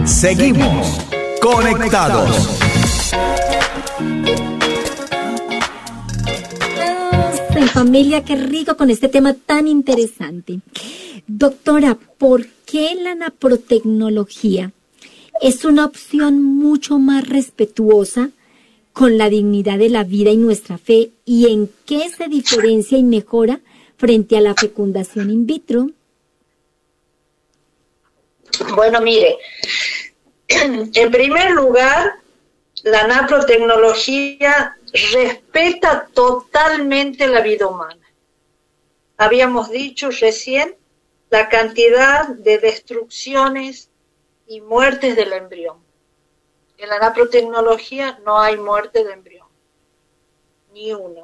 Seguimos conectados. En familia, qué rico con este tema tan interesante. Doctora, ¿por qué la naprotecnología es una opción mucho más respetuosa con la dignidad de la vida y nuestra fe? ¿Y en qué se diferencia y mejora frente a la fecundación in vitro? Bueno, mire, en primer lugar, la naprotecnología respeta totalmente la vida humana. Habíamos dicho recién la cantidad de destrucciones y muertes del embrión. En la naprotecnología no hay muerte de embrión, ni uno.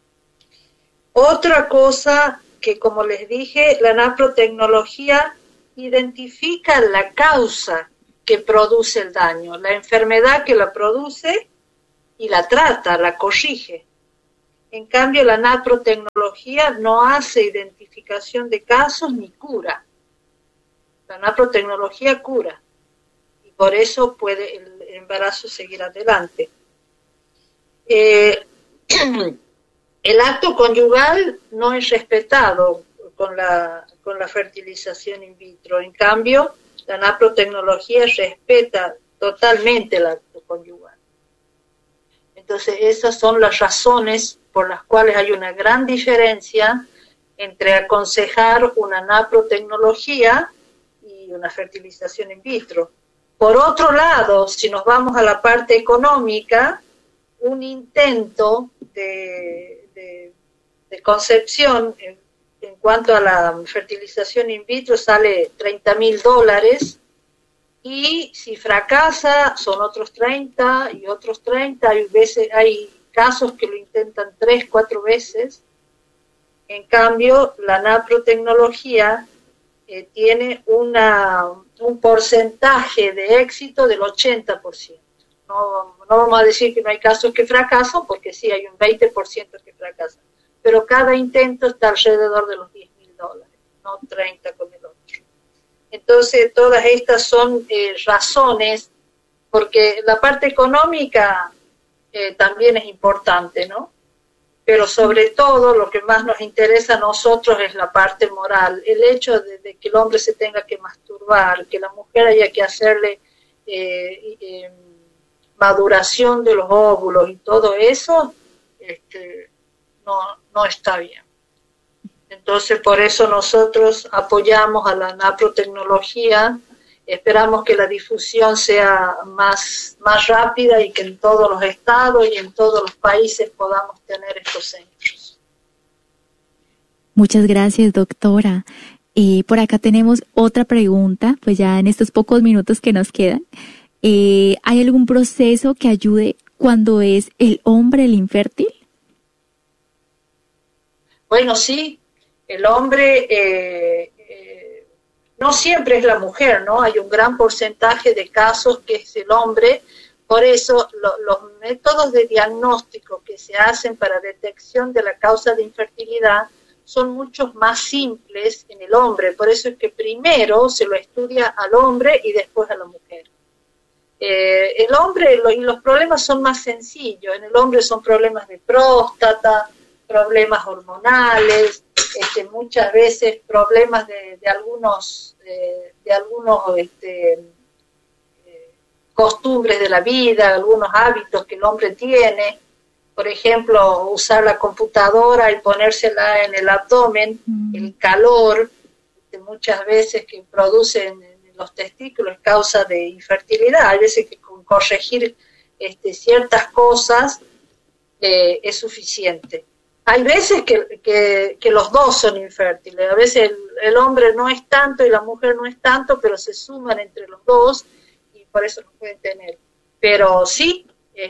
Otra cosa que, como les dije, la naprotecnología identifica la causa que produce el daño, la enfermedad que la produce y la trata, la corrige. En cambio, la naprotecnología no hace identificación de casos ni cura. La naprotecnología cura y por eso puede el embarazo seguir adelante. El acto conyugal no es respetado con la fertilización in vitro. En cambio, la naprotecnología respeta totalmente el acto conyugal. Entonces, esas son las razones por las cuales hay una gran diferencia entre aconsejar una naprotecnología y una fertilización in vitro. Por otro lado, si nos vamos a la parte económica, un intento de concepción en cuanto a la fertilización in vitro sale $30,000 y si fracasa son otros 30 y otros 30. Hay casos que lo intentan 3, 4 veces. En cambio, la naprotecnología tiene un porcentaje de éxito del 80%. No vamos a decir que no hay casos que fracasan, porque sí hay un 20% que fracasan. Pero cada intento está alrededor de los $10,000, no 30 con el otro. Entonces, todas estas son razones, porque la parte económica también es importante, ¿no? Pero sobre todo, lo que más nos interesa a nosotros es la parte moral. El hecho de que el hombre se tenga que masturbar, que la mujer haya que hacerle maduración de los óvulos y todo eso, no está bien. Entonces, por eso nosotros apoyamos a la naprotecnología, esperamos que la difusión sea más rápida y que en todos los estados y en todos los países podamos tener estos centros. Muchas gracias, doctora. Por acá tenemos otra pregunta, pues ya en estos pocos minutos que nos quedan. ¿Hay algún proceso que ayude cuando es el hombre el infértil? Bueno, sí, el hombre no siempre es la mujer, ¿no? Hay un gran porcentaje de casos que es el hombre. Por eso los métodos de diagnóstico que se hacen para detección de la causa de infertilidad son mucho más simples en el hombre. Por eso es que primero se lo estudia al hombre y después a la mujer. El hombre y los problemas son más sencillos. En el hombre son problemas de próstata, problemas hormonales, muchas veces problemas de algunos costumbres de la vida, algunos hábitos que el hombre tiene. Por ejemplo, usar la computadora y ponérsela en el abdomen, el calor, muchas veces que producen en los testículos causa de infertilidad. Hay veces que con corregir ciertas cosas es suficiente. Hay veces que los dos son infértiles, a veces el hombre no es tanto y la mujer no es tanto, pero se suman entre los dos y por eso no pueden tener. Pero sí,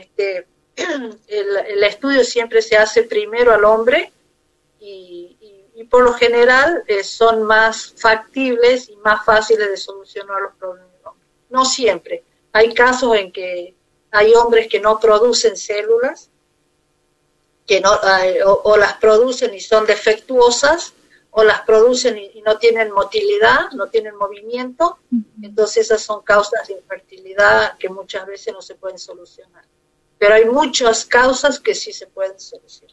el estudio siempre se hace primero al hombre y por lo general son más factibles y más fáciles de solucionar los problemas del hombre. No siempre. Hay casos en que hay hombres que no producen células, que no, o las producen y son defectuosas, o las producen y no tienen motilidad, no tienen movimiento. Entonces esas son causas de infertilidad que muchas veces no se pueden solucionar. Pero hay muchas causas que sí se pueden solucionar.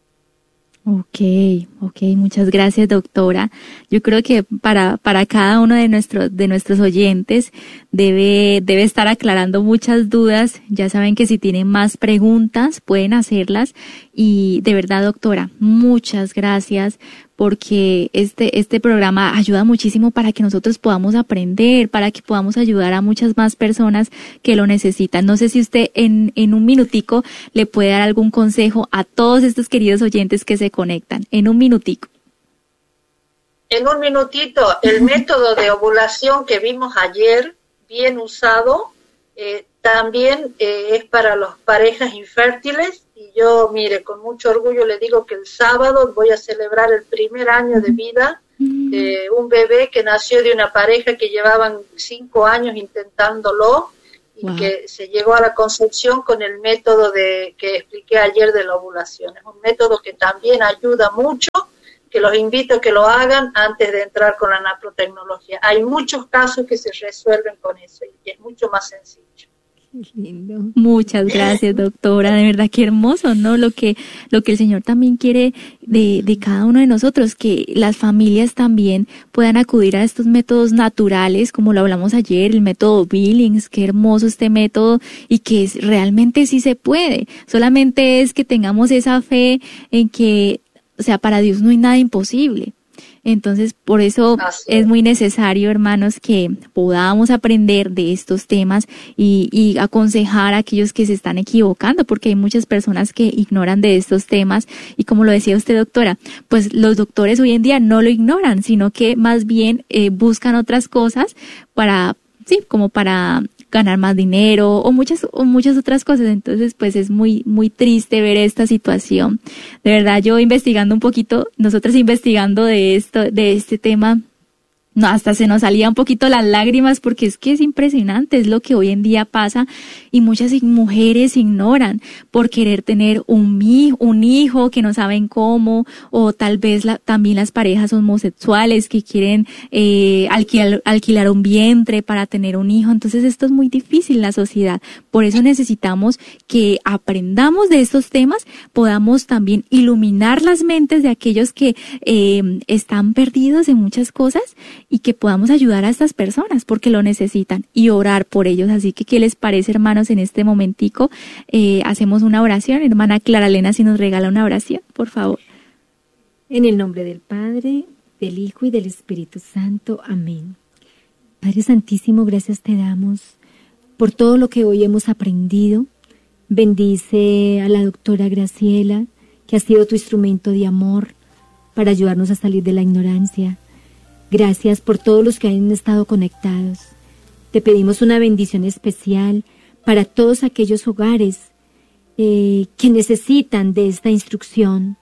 Ok, muchas gracias, doctora. Yo creo que para cada uno de nuestros oyentes debe estar aclarando muchas dudas. Ya saben que si tienen más preguntas pueden hacerlas, y de verdad, doctora, muchas gracias, porque este programa ayuda muchísimo para que nosotros podamos aprender, para que podamos ayudar a muchas más personas que lo necesitan. No sé si usted en un minutico le puede dar algún consejo a todos estos queridos oyentes que se conectan. En un minutico. En un minutito, el método de ovulación que vimos ayer, bien usado, también es para las parejas infértiles. Y yo, mire, con mucho orgullo le digo que el sábado voy a celebrar el primer año de vida de un bebé que nació de una pareja que llevaban 5 años intentándolo y que se llegó a la concepción con el método que expliqué ayer de la ovulación. Es un método que también ayuda mucho, que los invito a que lo hagan antes de entrar con la naprotecnología. Hay muchos casos que se resuelven con eso y es mucho más sencillo. Lindo. Muchas gracias, doctora. De verdad, qué hermoso, ¿no? Lo que el Señor también quiere de cada uno de nosotros, que las familias también puedan acudir a estos métodos naturales, como lo hablamos ayer, el método Billings. Qué hermoso este método, y que realmente sí se puede. Solamente es que tengamos esa fe en que, o sea, para Dios no hay nada imposible. Entonces, por eso es muy necesario, hermanos, que podamos aprender de estos temas y aconsejar a aquellos que se están equivocando, porque hay muchas personas que ignoran de estos temas. Y como lo decía usted, doctora, pues los doctores hoy en día no lo ignoran, sino que más bien buscan otras cosas para ganar más dinero o muchas otras cosas. Entonces, pues es muy, muy triste ver esta situación. De verdad, yo investigando un poquito, nosotros investigando de este tema, no, hasta se nos salía un poquito las lágrimas, porque es que es impresionante, es lo que hoy en día pasa, y muchas mujeres ignoran por querer tener un hijo que no saben cómo, o tal vez también las parejas homosexuales que quieren alquilar un vientre para tener un hijo. Entonces esto es muy difícil en la sociedad. Por eso necesitamos que aprendamos de estos temas, podamos también iluminar las mentes de aquellos que están perdidos en muchas cosas, y que podamos ayudar a estas personas porque lo necesitan, y orar por ellos. Así que, ¿qué les parece, hermanos? En este momentico hacemos una oración. Hermana Clara Elena, si nos regala una oración, por favor. En el nombre del Padre, del Hijo y del Espíritu Santo. Amén. Padre Santísimo, gracias te damos por todo lo que hoy hemos aprendido. Bendice a la doctora Graciela, que ha sido tu instrumento de amor para ayudarnos a salir de la ignorancia. Gracias por todos los que han estado conectados. Te pedimos una bendición especial para todos aquellos hogares que necesitan de esta instrucción.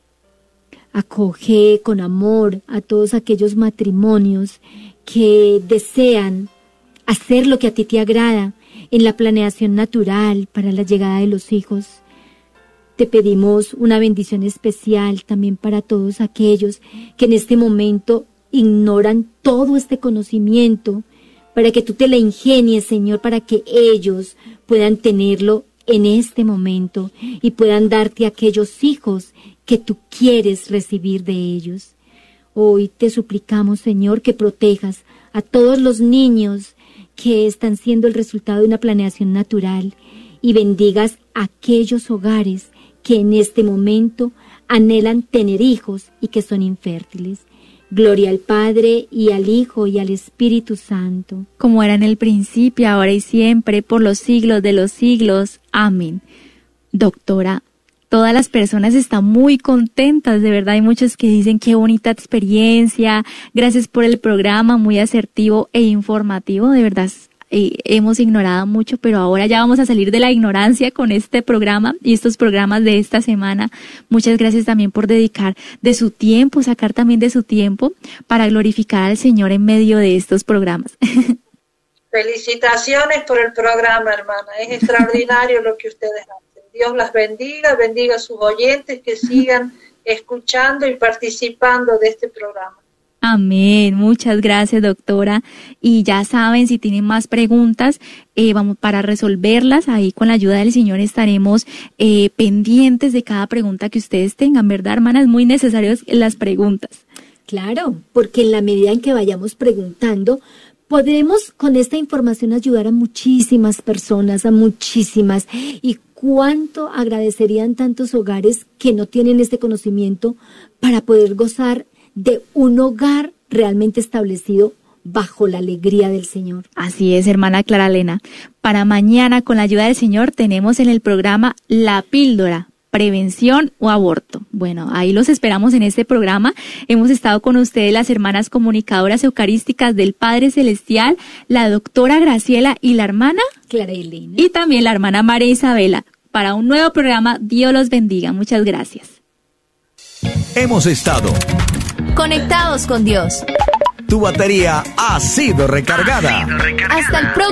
Acoge con amor a todos aquellos matrimonios que desean hacer lo que a ti te agrada en la planeación natural para la llegada de los hijos. Te pedimos una bendición especial también para todos aquellos que en este momento ignoran todo este conocimiento, para que tú te la ingenies, Señor, para que ellos puedan tenerlo en este momento y puedan darte aquellos hijos que tú quieres recibir de ellos. Hoy te suplicamos, Señor, que protejas a todos los niños que están siendo el resultado de una planeación natural, y bendigas aquellos hogares que en este momento anhelan tener hijos y que son infértiles. Gloria al Padre, y al Hijo, y al Espíritu Santo. Como era en el principio, ahora y siempre, por los siglos de los siglos. Amén. Doctora, todas las personas están muy contentas, de verdad. Hay muchos que dicen qué bonita experiencia, gracias por el programa, muy asertivo e informativo, de verdad. Hemos ignorado mucho, pero ahora ya vamos a salir de la ignorancia con este programa y estos programas de esta semana. Muchas gracias también por dedicar de su tiempo, sacar también de su tiempo para glorificar al Señor en medio de estos programas. Felicitaciones por el programa, hermana. Es extraordinario lo que ustedes hacen. Dios las bendiga, bendiga a sus oyentes, que sigan escuchando y participando de este programa. Amén. Muchas gracias, doctora. Y ya saben, si tienen más preguntas, vamos para resolverlas. Ahí con la ayuda del Señor estaremos pendientes de cada pregunta que ustedes tengan, ¿verdad, hermanas? Muy necesarias las preguntas. Claro, porque en la medida en que vayamos preguntando, podremos con esta información ayudar a muchísimas personas, a muchísimas. Y cuánto agradecerían tantos hogares que no tienen este conocimiento para poder gozar de un hogar realmente establecido bajo la alegría del Señor. Así es, hermana Clara Elena. Para mañana, con la ayuda del Señor, tenemos en el programa La Píldora, prevención o aborto. Bueno, ahí los esperamos en este programa. Hemos estado con ustedes las hermanas comunicadoras eucarísticas del Padre Celestial, la doctora Graciela y la hermana Clara Elena. Y también la hermana María Isabela. Para un nuevo programa, Dios los bendiga. Muchas gracias. Hemos estado conectados con Dios. Tu batería ha sido recargada. Hasta el próximo.